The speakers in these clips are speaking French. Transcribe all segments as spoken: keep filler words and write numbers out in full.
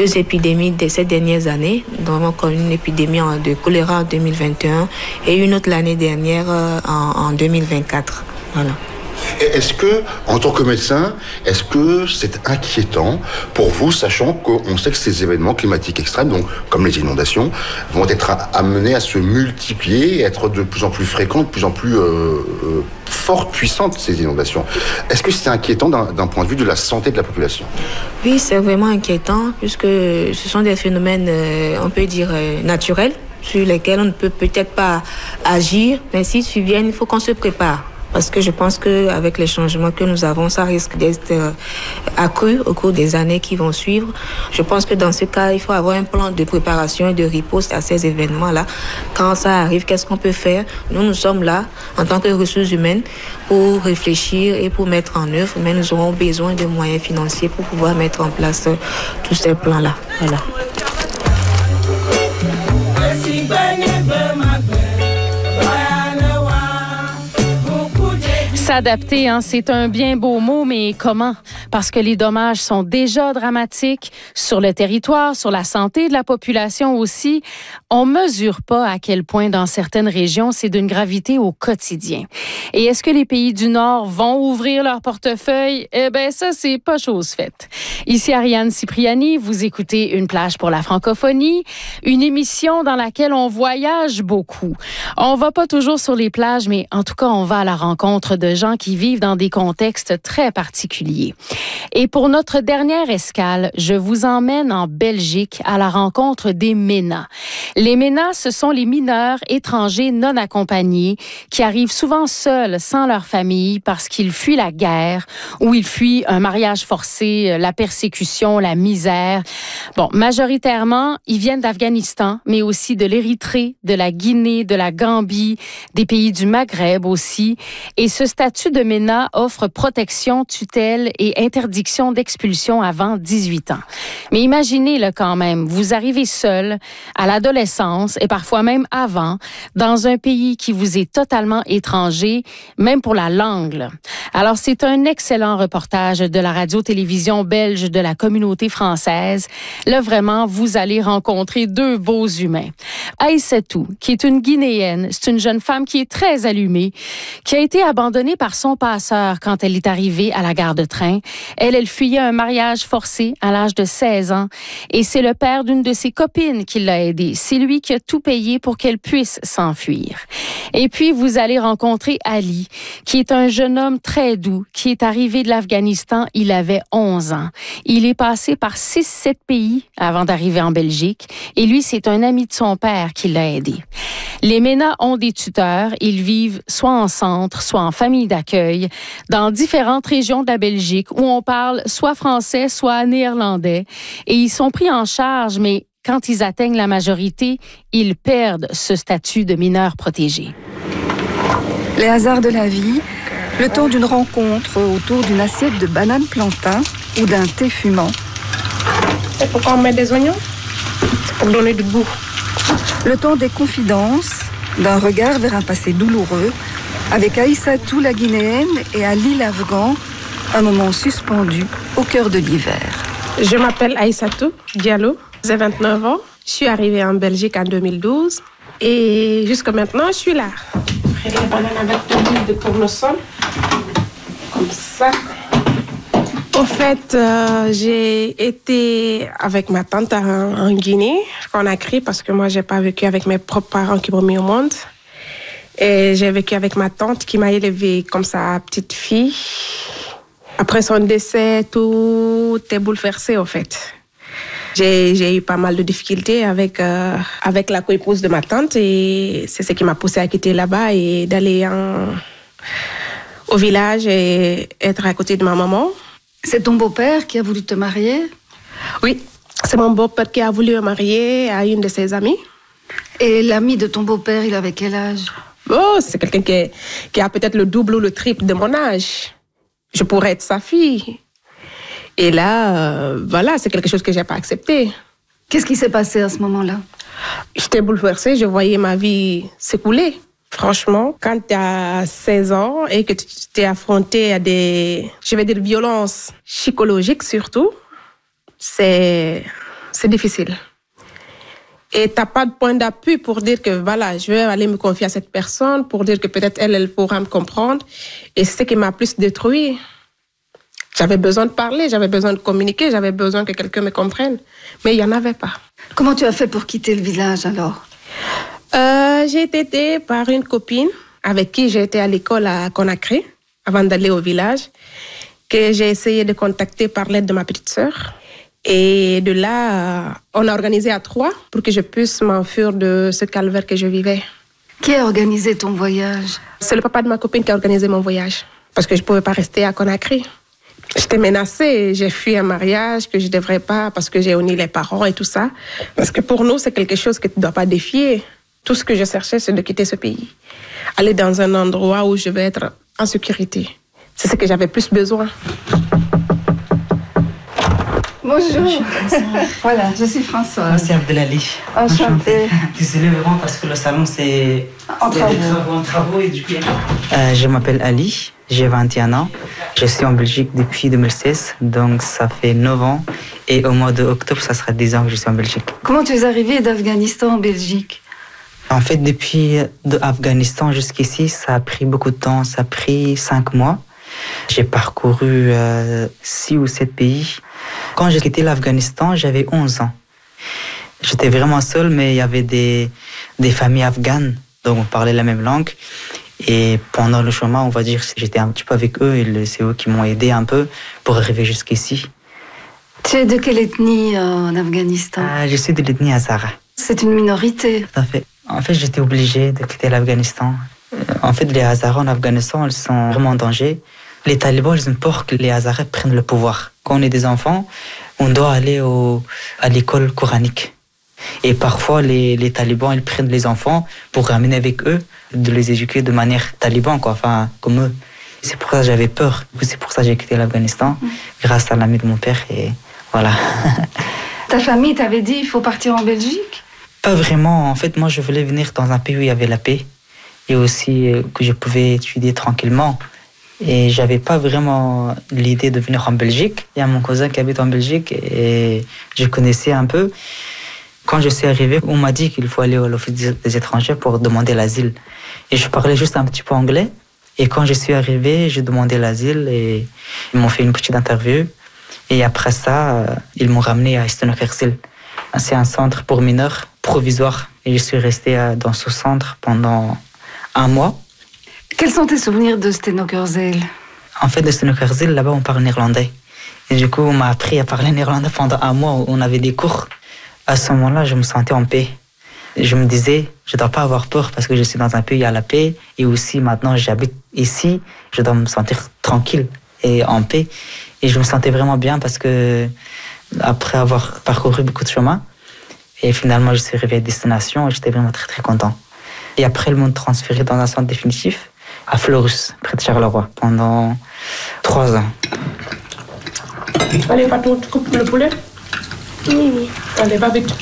deux épidémies de ces dernières années. Nous avons connu une épidémie de choléra en deux mille vingt et un et une autre l'année dernière en, en deux mille vingt-quatre. Voilà. Est-ce que, en tant que médecin, est-ce que c'est inquiétant pour vous, sachant qu'on sait que ces événements climatiques extrêmes, donc comme les inondations, vont être amenés à se multiplier et être de plus en plus fréquents, de plus en plus euh, euh, fortes, puissantes, ces inondations. Est-ce que c'est inquiétant d'un, d'un point de vue de la santé de la population? Oui, c'est vraiment inquiétant, puisque ce sont des phénomènes, euh, on peut dire, euh, naturels, sur lesquels on ne peut peut-être pas agir, mais s'ils surviennent, il faut qu'on se prépare. Parce que je pense qu'avec les changements que nous avons, ça risque d'être euh, accru au cours des années qui vont suivre. Je pense que dans ce cas, il faut avoir un plan de préparation et de riposte à ces événements-là. Quand ça arrive, qu'est-ce qu'on peut faire? Nous, nous sommes là, en tant que ressources humaines, pour réfléchir et pour mettre en œuvre, mais nous aurons besoin de moyens financiers pour pouvoir mettre en place euh, tous ces plans-là. Voilà. S'adapter, hein, c'est un bien beau mot, mais comment? Parce que les dommages sont déjà dramatiques sur le territoire, sur la santé de la population aussi. On mesure pas à quel point dans certaines régions c'est d'une gravité au quotidien. Et est-ce que les pays du Nord vont ouvrir leur portefeuille? Eh bien, ça, c'est pas chose faite. Ici Ariane Cipriani, vous écoutez Une plage pour la francophonie, une émission dans laquelle on voyage beaucoup. On va pas toujours sur les plages, mais en tout cas, on va à la rencontre de gens qui vivent dans des contextes très particuliers. Et pour notre dernière escale, je vous emmène en Belgique à la rencontre des MENA. Les MENA, ce sont les mineurs étrangers non accompagnés qui arrivent souvent seuls, sans leur famille, parce qu'ils fuient la guerre ou ils fuient un mariage forcé, la persécution, la misère. Bon, majoritairement, ils viennent d'Afghanistan, mais aussi de l'Érythrée, de la Guinée, de la Gambie, des pays du Maghreb aussi. Et ce statut de MENA offre protection, tutelle et interdiction d'expulsion avant dix-huit ans. Mais imaginez là quand même, vous arrivez seul à l'adolescence et parfois même avant, dans un pays qui vous est totalement étranger, même pour la langue. Là. Alors c'est un excellent reportage de la radio-télévision belge de la communauté française. Là vraiment, vous allez rencontrer deux beaux humains. Aïssatou, qui est une Guinéenne, c'est une jeune femme qui est très allumée, qui a été abandonnée par son passeur quand elle est arrivée à la gare de train. Elle, elle fuyait un mariage forcé à l'âge de seize ans et c'est le père d'une de ses copines qui l'a aidée. C'est lui qui a tout payé pour qu'elle puisse s'enfuir. Et puis, vous allez rencontrer Ali, qui est un jeune homme très doux, qui est arrivé de l'Afghanistan, il avait onze ans. Il est passé par six sept pays avant d'arriver en Belgique et lui, c'est un ami de son père qui l'a aidé. Les MENA ont des tuteurs, ils vivent soit en centre, soit en famille d'accueil, dans différentes régions de la Belgique où on parle soit français, soit néerlandais. Et ils sont pris en charge, mais quand ils atteignent la majorité, ils perdent ce statut de mineur protégé. Les hasards de la vie, le temps d'une rencontre autour d'une assiette de bananes plantain ou d'un thé fumant. C'est pourquoi on met des oignons? C'est pour donner du goût. Le temps des confidences, d'un regard vers un passé douloureux, avec Aïssatou la Guinéenne et Ali l'Afghan, un moment suspendu au cœur de l'hiver. Je m'appelle Aïssatou Diallo, j'ai vingt-neuf ans. Je suis arrivée en Belgique en deux mille douze et jusqu'à maintenant, je suis là. Je prends les bananes avec de l'huile de tournesol, comme ça. En fait, euh, j'ai été avec ma tante en, en Guinée, Conakry, parce que moi, j'ai pas vécu avec mes propres parents qui m'ont mis au monde. Et j'ai vécu avec ma tante qui m'a élevée comme sa petite fille. Après son décès, tout est bouleversé, en fait. J'ai, j'ai eu pas mal de difficultés avec, euh, avec la coépouse de ma tante et c'est ce qui m'a poussée à quitter là-bas et d'aller en, au village et être à côté de ma maman. C'est ton beau-père qui a voulu te marier? Oui, c'est mon beau-père qui a voulu me marier à une de ses amies. Et l'ami de ton beau-père, il avait quel âge? Oh, c'est quelqu'un qui, est, qui a peut-être le double ou le triple de mon âge. Je pourrais être sa fille. Et là, euh, voilà, c'est quelque chose que j'ai pas accepté. Qu'est-ce qui s'est passé à ce moment-là? J'étais bouleversée, je voyais ma vie s'écouler. Franchement, quand tu as seize ans et que tu t'es affronté à des, je vais dire, violences psychologiques surtout, c'est, c'est difficile. Et tu n'as pas de point d'appui pour dire que voilà, je vais aller me confier à cette personne, pour dire que peut-être elle, elle pourra me comprendre. Et c'est ce qui m'a plus détruit. J'avais besoin de parler, j'avais besoin de communiquer, j'avais besoin que quelqu'un me comprenne. Mais il n'y en avait pas. Comment tu as fait pour quitter le village alors? euh, J'ai été aidée par une copine avec qui j'ai été à l'école à Conakry avant d'aller au village, que j'ai essayé de contacter par l'aide de ma petite sœur. Et de là, on a organisé à trois pour que je puisse m'enfuir de ce calvaire que je vivais. Qui a organisé ton voyage? C'est le papa de ma copine qui a organisé mon voyage. Parce que je ne pouvais pas rester à Conakry. J'étais menacée, j'ai fui un mariage que je ne devrais pas parce que j'ai uni les parents et tout ça. Parce que pour nous, c'est quelque chose que tu ne dois pas défier. Tout ce que je cherchais, c'est de quitter ce pays. Aller dans un endroit où je vais être en sécurité. C'est ce que j'avais plus besoin. Bonjour. Voilà, je suis Françoise. Moi, c'est Abdelali. Enchantée. Désolée vraiment parce que le salon, c'est en travaux. En travaux et du coup... euh, je m'appelle Ali, j'ai vingt et un ans. Je suis en Belgique depuis deux mille seize, donc ça fait neuf ans. Et au mois d'octobre, ça sera dix ans que je suis en Belgique. Comment tu es arrivée d'Afghanistan en Belgique? En fait, depuis d'Afghanistan jusqu'ici, ça a pris beaucoup de temps. Ça a pris cinq mois. J'ai parcouru euh, six ou sept pays. Quand j'ai quitté l'Afghanistan, j'avais onze ans. J'étais vraiment seul, mais il y avait des, des familles afghanes, donc on parlait la même langue. Et pendant le chemin, on va dire, j'étais un petit peu avec eux et c'est eux qui m'ont aidé un peu pour arriver jusqu'ici. Tu es de quelle ethnie en Afghanistan? euh, Je suis de l'ethnie Hazara. C'est une minorité. Tout à fait. En fait, j'étais obligé de quitter l'Afghanistan. En fait, les Hazaras en Afghanistan, ils sont vraiment en danger. Les talibans, ils ont peur que les Hazaras prennent le pouvoir. Quand on est des enfants, on doit aller au, à l'école coranique. Et parfois, les, les talibans, ils prennent les enfants pour ramener avec eux, de les éduquer de manière taliban, quoi, enfin, comme eux. C'est pour ça que j'avais peur. C'est pour ça que j'ai quitté l'Afghanistan, mmh. grâce à l'ami de mon père, et voilà. Ta famille t'avait dit, il faut partir en Belgique? Pas vraiment. En fait, moi, je voulais venir dans un pays où il y avait la paix. Et aussi que je pouvais étudier tranquillement. Et j'avais pas vraiment l'idée de venir en Belgique. Il y a mon cousin qui habite en Belgique et je connaissais un peu. Quand je suis arrivé, on m'a dit qu'il faut aller à l'Office des étrangers pour demander l'asile. Et je parlais juste un petit peu anglais. Et quand je suis arrivé, j'ai demandé l'asile et ils m'ont fait une petite interview. Et après ça, ils m'ont ramené à Stenokersil. C'est un centre pour mineurs provisoire. Et je suis resté dans ce centre pendant un mois. Quels sont tes souvenirs de Stenokersil? En fait, de Stenokersil, là-bas, on parle néerlandais. Et du coup, on m'a appris à parler néerlandais pendant un mois. On avait des cours. À ce moment-là, je me sentais en paix. Je me disais, je ne dois pas avoir peur parce que je suis dans un pays où il y a la paix. Et aussi, maintenant, j'habite ici. Je dois me sentir tranquille et en paix. Et je me sentais vraiment bien parce que, après avoir parcouru beaucoup de chemin, et finalement, je suis arrivé à destination et j'étais vraiment très, très content. Et après, ils m'ont transféré dans un centre définitif à Fleurus, près de Charleroi, pendant trois ans. Allez, Patou, tu coupes le poulet? Oui, oui. Allez, va vite.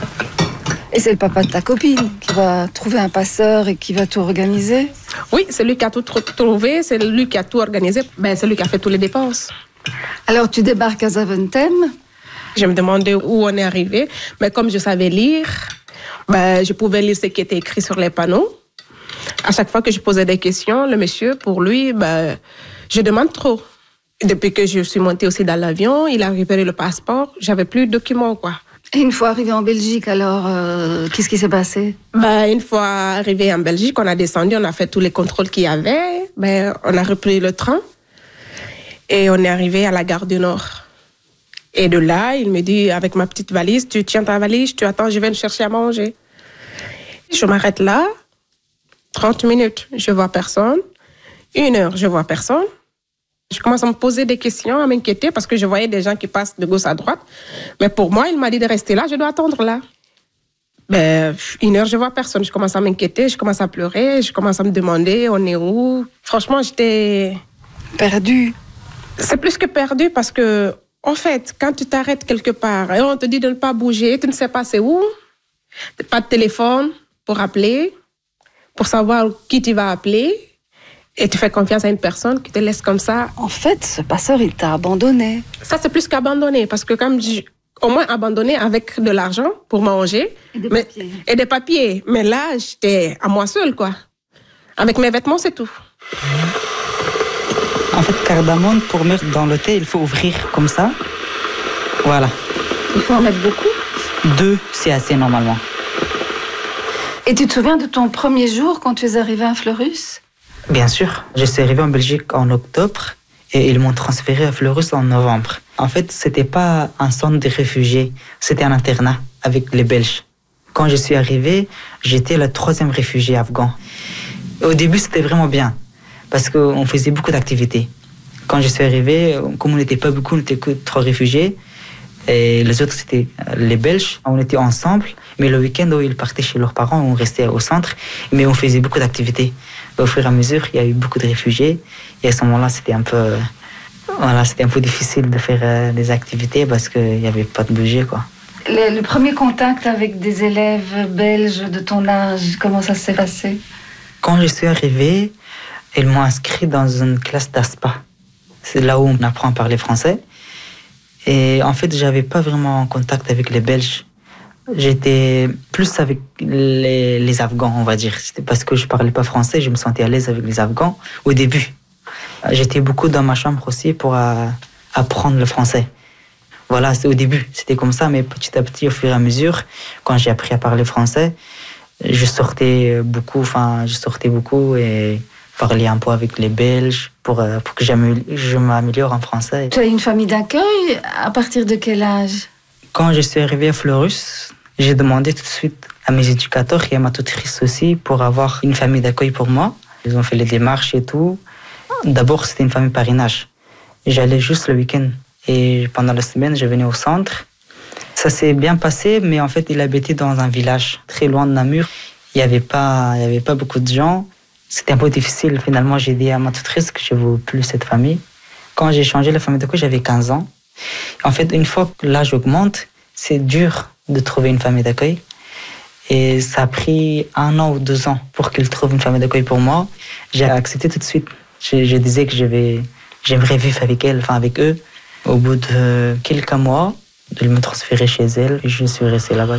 Et c'est le papa de ta copine qui va trouver un passeur et qui va tout organiser? Oui, c'est lui qui a tout trouvé, c'est lui qui a tout organisé. Ben, c'est lui qui a fait toutes les dépenses. Alors, tu débarques à Zaventem? Je me demandais où on est arrivé, mais comme je savais lire, ben, je pouvais lire ce qui était écrit sur les panneaux. À chaque fois que je posais des questions, le monsieur, pour lui, ben, je demande trop. Depuis que je suis montée aussi dans l'avion, il a récupéré le passeport, j'avais plus de documents, quoi. Et une fois arrivé en Belgique, alors, euh, qu'est-ce qui s'est passé? Ben, une fois arrivé en Belgique, on a descendu, on a fait tous les contrôles qu'il y avait. Ben, on a repris le train et on est arrivé à la gare du Nord. Et de là, il me dit, avec ma petite valise, tu tiens ta valise, tu attends, je vais te chercher à manger. Je m'arrête là, trente minutes, je vois personne. Une heure, je vois personne. Je commence à me poser des questions, à m'inquiéter parce que je voyais des gens qui passent de gauche à droite. Mais pour moi, il m'a dit de rester là, je dois attendre là. Ben, une heure, je vois personne. Je commence à m'inquiéter, je commence à pleurer, je commence à me demander, on est où? Franchement, j'étais... Perdue. C'est plus que perdu parce que, en fait, quand tu t'arrêtes quelque part et on te dit de ne pas bouger, tu ne sais pas c'est où, pas de téléphone pour appeler, pour savoir qui tu vas appeler, et tu fais confiance à une personne qui te laisse comme ça. En fait, ce passeur, il t'a abandonné. Ça, c'est plus qu'abandonné, parce que comme je, au moins abandonner avec de l'argent pour manger. Et des mais, papiers. Et des papiers. Mais là, j'étais à moi seule, quoi. Avec mes vêtements, c'est tout. En fait, cardamome, pour mettre dans le thé, il faut ouvrir comme ça. Voilà. Il faut en mettre beaucoup. Deux, c'est assez normalement. Et tu te souviens de ton premier jour quand tu es arrivé à Fleurus? Bien sûr. Je suis arrivé en Belgique en octobre et ils m'ont transféré à Fleurus en novembre. En fait, c'était pas un centre de réfugiés, c'était un internat avec les Belges. Quand je suis arrivé, j'étais le troisième réfugié afghan. Au début, c'était vraiment bien parce qu'on faisait beaucoup d'activités. Quand je suis arrivé, comme on n'était pas beaucoup, on n'était que trois réfugiés. Et les autres, c'était les Belges. On était ensemble, mais le week-end, ils partaient chez leurs parents, on restait au centre, mais on faisait beaucoup d'activités. Au fur et à mesure, il y a eu beaucoup de réfugiés. Et à ce moment-là, c'était un peu, voilà, c'était un peu difficile de faire des activités parce qu'il n'y avait pas de budget, quoi. Le, le premier contact avec des élèves belges de ton âge, comment ça s'est passé? Quand je suis arrivé, ils m'ont inscrit dans une classe d'ASPA. C'est là où on apprend à parler français. Et en fait, j'avais pas vraiment contact avec les Belges. J'étais plus avec les, les Afghans, on va dire. C'était parce que je parlais pas français, je me sentais à l'aise avec les Afghans au début. J'étais beaucoup dans ma chambre aussi pour euh, apprendre le français. Voilà, c'est au début, c'était comme ça, mais petit à petit, au fur et à mesure, quand j'ai appris à parler français, je sortais beaucoup, enfin, je sortais beaucoup et parlais un peu avec les Belges pour, euh, pour que je m'améliore en français. Tu as une famille d'accueil à partir de quel âge? Quand je suis arrivé à Fleurus, j'ai demandé tout de suite à mes éducateurs et à ma tutrice aussi pour avoir une famille d'accueil pour moi. Ils ont fait les démarches et tout. D'abord, c'était une famille parrainage. J'allais juste le week-end. Et pendant la semaine, je venais au centre. Ça s'est bien passé, mais en fait, il habitait dans un village très loin de Namur. Il n'y avait pas, il y avait pas beaucoup de gens. C'était un peu difficile. Finalement, j'ai dit à ma tutrice que je ne veux plus cette famille. Quand j'ai changé la famille d'accueil, j'avais quinze ans. En fait, une fois que l'âge augmente, c'est dur de trouver une famille d'accueil. Et ça a pris un an ou deux ans pour qu'ils trouvent une famille d'accueil pour moi. J'ai accepté tout de suite. Je, je disais que je vais, j'aimerais vivre avec elle, enfin avec eux. Au bout de quelques mois, ils me transféraient chez elle et je suis restée là-bas.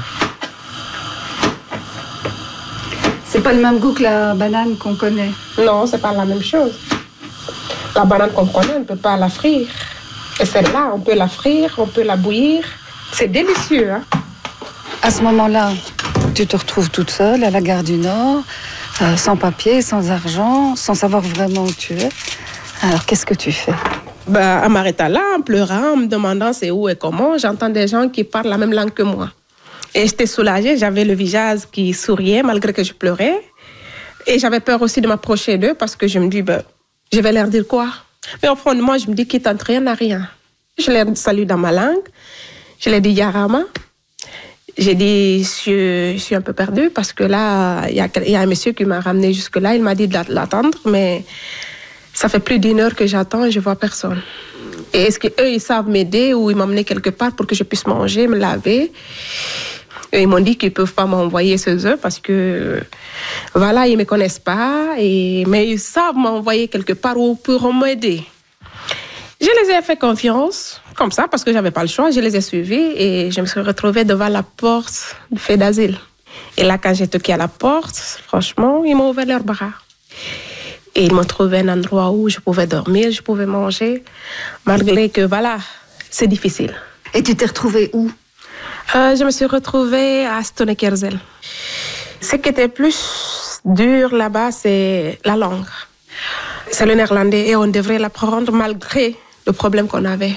C'est pas le même goût que la banane qu'on connaît. Non, c'est pas la même chose. La banane qu'on connaît, on ne peut pas la frire. Et celle-là, on peut la frire, on peut la bouillir. C'est délicieux, hein? À ce moment-là, tu te retrouves toute seule à la gare du Nord, euh, sans papier, sans argent, sans savoir vraiment où tu es. Alors, qu'est-ce que tu fais? Ben, en m'arrêtant là, en pleurant, en me demandant c'est où et comment, j'entends des gens qui parlent la même langue que moi. Et j'étais soulagée, j'avais le visage qui souriait malgré que je pleurais. Et j'avais peur aussi de m'approcher d'eux parce que je me dis, ben, je vais leur dire quoi? Mais au fond de moi, je me dis qu'ils tentent rien à rien. Je les salue dans ma langue. Je leur dis Yarama. J'ai dit, je suis, je suis un peu perdue parce que là, il y a, y a un monsieur qui m'a ramené jusque-là. Il m'a dit de l'attendre, mais ça fait plus d'une heure que j'attends et je vois personne. Et est-ce qu'eux, ils savent m'aider ou ils m'emmener quelque part pour que je puisse manger, me laver? Et ils m'ont dit qu'ils ne peuvent pas m'envoyer ces œufs parce que, voilà, ils ne me connaissent pas, et, mais ils savent m'envoyer quelque part où ils pourront m'aider. Je les ai fait confiance, comme ça, parce que je n'avais pas le choix. Je les ai suivis et je me suis retrouvée devant la porte du fait d'asile. Et là, quand j'ai toqué à la porte, franchement, ils m'ont ouvert leurs bras. Et ils m'ont trouvé un endroit où je pouvais dormir, je pouvais manger, malgré que, voilà, c'est difficile. Et tu t'es retrouvée où? euh, Je me suis retrouvée à Stonekerzel. Ce qui était plus dur là-bas, c'est la langue. C'est le néerlandais et on devrait l'apprendre malgré le problème qu'on avait.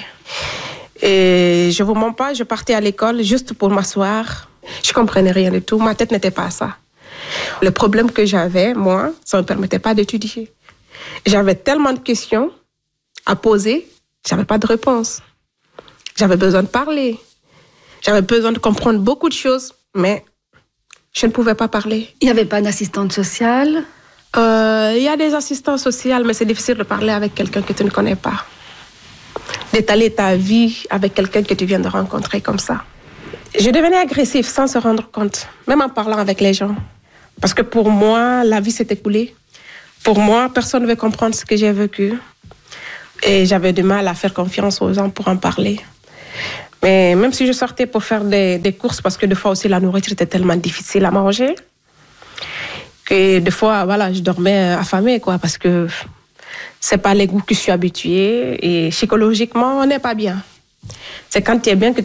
Et je ne vous mens pas, je partais à l'école juste pour m'asseoir. Je ne comprenais rien du tout, ma tête n'était pas à ça. Le problème que j'avais, moi, ça ne me permettait pas d'étudier. J'avais tellement de questions à poser, je n'avais pas de réponse. J'avais besoin de parler. J'avais besoin de comprendre beaucoup de choses, mais je ne pouvais pas parler. Il n'y avait pas d'assistante sociale? Euh, il y a des assistants sociaux, mais c'est difficile de parler avec quelqu'un que tu ne connais pas. D'étaler ta vie avec quelqu'un que tu viens de rencontrer comme ça. Je devenais agressive sans se rendre compte, même en parlant avec les gens. Parce que pour moi, la vie s'est écoulée. Pour moi, personne ne veut comprendre ce que j'ai vécu. Et j'avais du mal à faire confiance aux gens pour en parler. Mais même si je sortais pour faire des, des courses, parce que des fois aussi la nourriture était tellement difficile à manger, que des fois, voilà, je dormais affamée, quoi, parce que c'est pas les goûts que je suis habituée et psychologiquement, on n'est pas bien. C'est quand tu es bien que